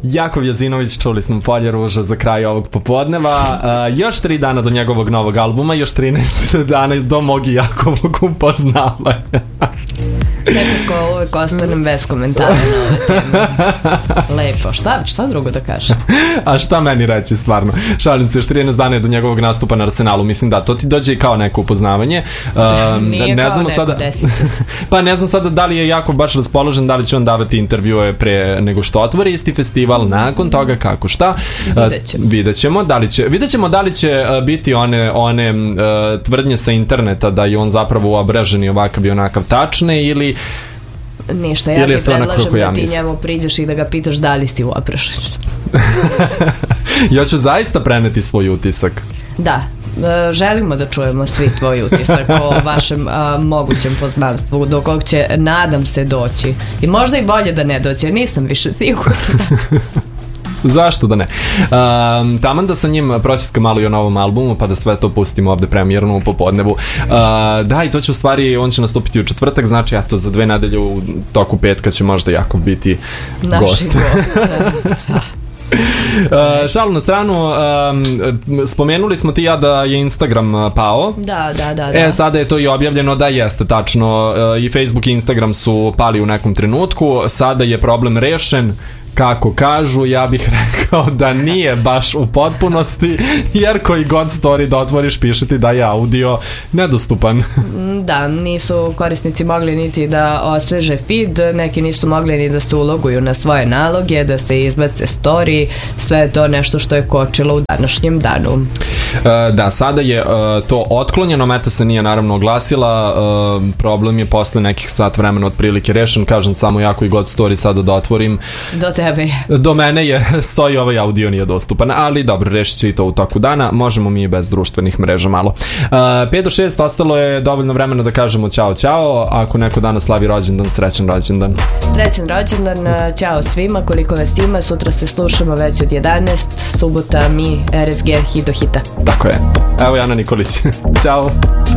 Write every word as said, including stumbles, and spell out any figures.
Jakov Jazinović, čuli smo Polje ruža za kraj ovog popodneva. Uh, još tri dana do njegovog novog albuma, još trinaest dana do mog i Jakovog upoznavanja. Nekako uvijek ostanem bez komentara na ove teme. Lepo, šta, šta drugo da kažem? A šta meni reći stvarno? Šalim se, još trinaest dana je do njegovog nastupa na Arsenalu. Mislim da to ti dođe i kao neko upoznavanje. Um, Nije ne kao znamo neko, sada, desit će se. Pa ne znam sada da li je Jakov baš raspoložen, da li će on davati intervjue pre nego što otvori isti festival, nakon toga kako šta. Vidjet ćemo. Uh, vidjet ćemo da li će, vidjet ćemo da li će uh, biti one, one uh, tvrdnje sa interneta da je on zapravo uobrežen i ovakav i onakav tačne ili ništa, ja ti predlažem da ti njemu priđeš i da ga pitaš da li si uoprešen. Ja ću zaista preneti svoj utisak. Da, želimo da čujemo svi tvoj utisak o vašem a, mogućem poznanstvu, do kog će, nadam se, doći. I možda i bolje da ne doći, nisam više sigurna. Zašto da ne? Um, taman da sa njim pročiska malo i o novom albumu, pa da sve to pustimo ovde premijerno u popodnevu. Uh, da, i to će u stvari, on će nastupiti u četvrtak, znači eto za dve nedelje u toku petka će možda Jakov biti naši gost. gost. Da. Uh, šalu na stranu, um, spomenuli smo ti ja da je Instagram pao. Da, da, da, da. E, sada je to i objavljeno da jeste tačno. Uh, i Facebook i Instagram su pali u nekom trenutku. Sada je problem rešen. Kako kažu, ja bih rekao da nije baš u potpunosti, jer koji god story da otvoriš piše ti da je audio nedostupan. Da, nisu korisnici mogli niti da osveže feed, neki nisu mogli ni da se uloguju na svoje naloge, da se izbace story, sve je to nešto što je kočilo u današnjem danu. E, da, sada je e, to otklonjeno, Meta se nije naravno oglasila, e, problem je posle nekih sat vremena otprilike rešen, kažem samo ja koji god story sada da otvorim. Do tebe. Do mene je, stoji ovaj audio nije dostupan, ali dobro, rešit će i to u toku dana, možemo mi i bez društvenih mreža malo. Uh, pet do šest ostalo je dovoljno vremena da kažemo ćao, ćao, ako neko danas slavi rođendan, srećan rođendan. Srećan rođendan, ćao svima, koliko vas ima, sutra se slušamo već od jedanaest, subota mi, R S G, Hit do hita. Tako je, evo Jana Nikolić, ćao.